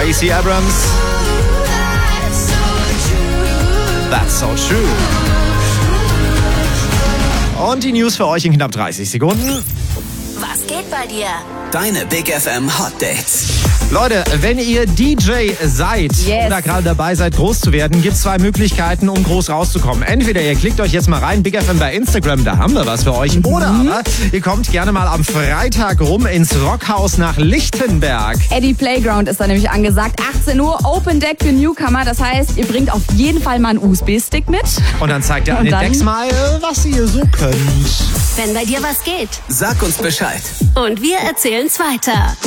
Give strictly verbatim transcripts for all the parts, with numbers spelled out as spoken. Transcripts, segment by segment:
Stacey Abrams. That's so true. Und die News für euch in knapp dreißig Sekunden. Was geht bei dir? Deine Big F M Hot Dates. Leute, wenn ihr D J seid Yes. oder gerade dabei seid, groß zu werden, gibt es zwei Möglichkeiten, um groß rauszukommen. Entweder ihr klickt euch jetzt mal rein, Big F M bei Instagram, da haben wir was für euch. Oder aber ihr kommt gerne mal am Freitag rum ins Rockhaus nach Lichtenberg. Eddie Playground ist da nämlich angesagt. achtzehn Uhr, Open Deck für Newcomer. Das heißt, ihr bringt auf jeden Fall mal einen U S B-Stick mit. Und dann zeigt ihr an Und den dann- Decks mal, was ihr so könnt. Wenn bei dir was geht. Sag uns Bescheid. Und wir erzählen's weiter.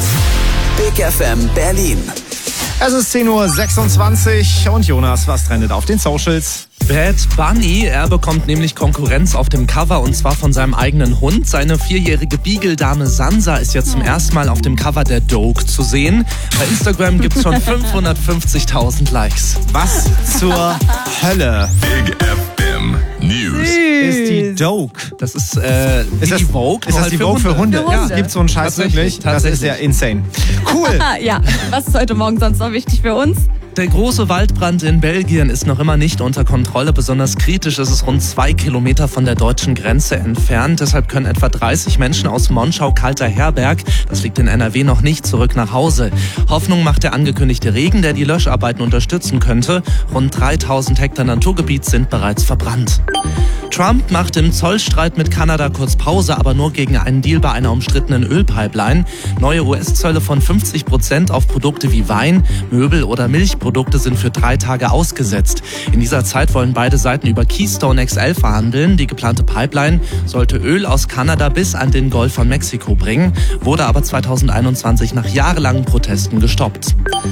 Big F M Berlin. Es ist zehn Uhr sechsundzwanzig und Jonas, was trendet auf den Socials? Bad Bunny, er bekommt nämlich Konkurrenz auf dem Cover und zwar von seinem eigenen Hund. Seine vierjährige Beagle-Dame Sansa ist jetzt zum ersten Mal auf dem Cover der Doge zu sehen. Bei Instagram gibt's schon fünfhundertfünfzigtausend Likes. Was zur Hölle Big F M News. ist die Doge? Das ist, äh, wie Ist das die Vogue. Ist nur das halt die Vogue für Hunde? Für Hunde. Ja. Gibt so einen Scheiß Tatsächlich, wirklich? Das ist ja tatsächlich. insane. Cool. Ah, ja, was ist heute Morgen sonst noch wichtig für uns? Der große Waldbrand in Belgien ist noch immer nicht unter Kontrolle. Besonders kritisch ist es rund zwei Kilometer von der deutschen Grenze entfernt. Deshalb können etwa dreißig Menschen aus Monschau-Kalter-Herberg, das liegt in N R W, noch nicht zurück nach Hause. Hoffnung macht der angekündigte Regen, der die Löscharbeiten unterstützen könnte. Rund dreitausend Hektar Naturgebiet sind bereits verbrannt. Trump macht im Zollstreit mit Kanada kurz Pause, aber nur gegen einen Deal bei einer umstrittenen Ölpipeline. Neue U S-Zölle von fünfzig Prozent auf Produkte wie Wein, Möbel oder Milchprodukte sind für drei Tage ausgesetzt. In dieser Zeit wollen beide Seiten über Keystone X L verhandeln. Die geplante Pipeline sollte Öl aus Kanada bis an den Golf von Mexiko bringen, wurde aber zweitausendeinundzwanzig nach jahrelangen Protesten gestoppt.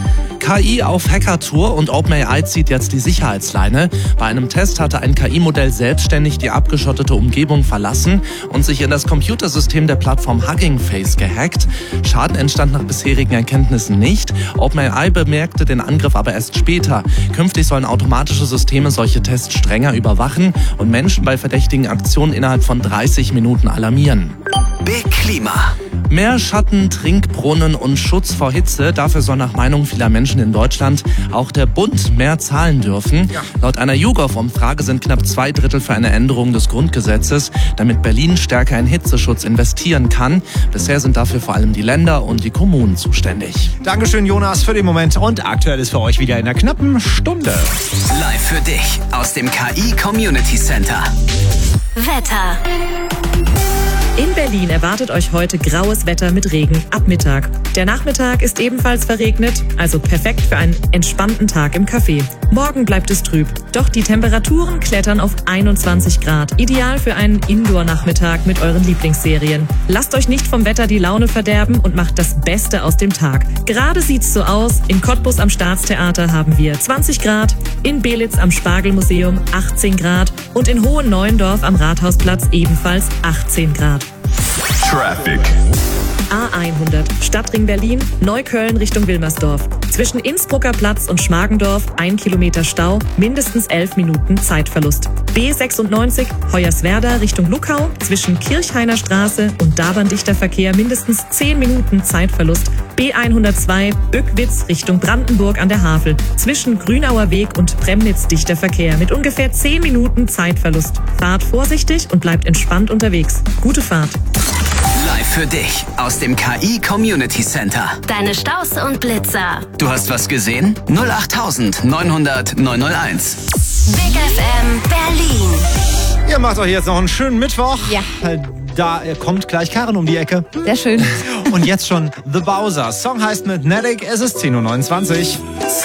K I auf Hackertour und OpenAI zieht jetzt die Sicherheitsleine. Bei einem Test hatte ein K I-Modell selbstständig die abgeschottete Umgebung verlassen und sich in das Computersystem der Plattform Hugging Face gehackt. Schaden entstand nach bisherigen Erkenntnissen nicht. OpenAI bemerkte den Angriff aber erst später. Künftig sollen automatische Systeme solche Tests strenger überwachen und Menschen bei verdächtigen Aktionen innerhalb von dreißig Minuten alarmieren. Big Klima. Mehr Schatten, Trinkbrunnen und Schutz vor Hitze. Dafür soll nach Meinung vieler Menschen in Deutschland auch der Bund mehr zahlen dürfen. Ja. Laut einer YouGov-Umfrage sind knapp zwei Drittel für eine Änderung des Grundgesetzes, damit Berlin stärker in Hitzeschutz investieren kann. Bisher sind dafür vor allem die Länder und die Kommunen zuständig. Dankeschön, Jonas, für den Moment. Und aktuell ist für euch wieder in einer knappen Stunde. Live für dich aus dem K I Community Center. Wetter. In Berlin erwartet euch heute graues Wetter mit Regen ab Mittag. Der Nachmittag ist ebenfalls verregnet, also perfekt für einen entspannten Tag im Café. Morgen bleibt es trüb, doch die Temperaturen klettern auf einundzwanzig Grad. Ideal für einen Indoor-Nachmittag mit euren Lieblingsserien. Lasst euch nicht vom Wetter die Laune verderben und macht das Beste aus dem Tag. Gerade sieht's so aus, in Cottbus am Staatstheater haben wir zwanzig Grad, in Belitz am Spargelmuseum achtzehn Grad und in Hohen-Neuendorf am Rathausplatz ebenfalls achtzehn Grad. Traffic. A hundert, Stadtring Berlin, Neukölln Richtung Wilmersdorf. Zwischen Innsbrucker Platz und Schmargendorf ein Kilometer Stau, mindestens elf Minuten Zeitverlust. B sechsundneunzig, Hoyerswerda Richtung Luckau, zwischen Kirchhainer Straße und Daberdichter Verkehr mindestens zehn Minuten Zeitverlust. B hundertzwei, Bückwitz Richtung Brandenburg an der Havel. Zwischen Grünauer Weg und Premnitz dichter Verkehr mit ungefähr zehn Minuten Zeitverlust. Fahrt vorsichtig und bleibt entspannt unterwegs. Gute Fahrt. Live für dich aus dem K I Community Center. Deine Staus und Blitzer. Du hast was gesehen? null acht neunhundert neun null eins. Big F M Berlin. Ihr macht euch jetzt noch einen schönen Mittwoch. Ja. Da kommt gleich Karin um die Ecke. Sehr schön. Und jetzt schon The Bowser. Song heißt mit Nedic, es ist zehn Uhr neunundzwanzig.